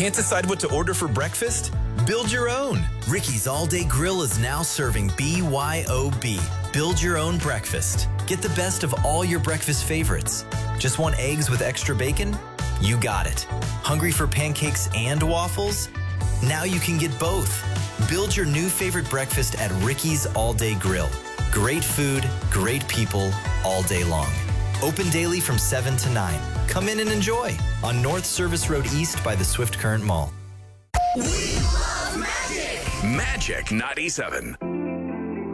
Can't decide what to order for breakfast? Build your own. Ricky's All Day Grill is now serving BYOB. Build your own breakfast. Get the best of all your breakfast favorites. Just want eggs with extra bacon? You got it. Hungry for pancakes and waffles? Now you can get both. Build your new favorite breakfast at Ricky's All Day Grill. Great food, great people, all day long. Open daily from 7 to 9. Come in and enjoy on North Service Road East by the Swift Current Mall. We love Magic! Magic 97.